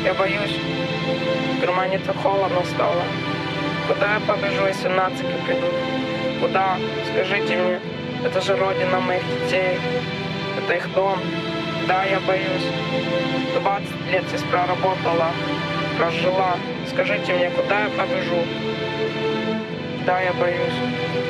Я боюсь. В кармане-то холодно стало. Куда я побежу, если нацики придут? Куда? Скажите мне. Это же родина моих детей. Это их дом. Да, я боюсь. 20 лет здесь проработала, прожила. Скажите мне, куда я побежу? Да, я боюсь.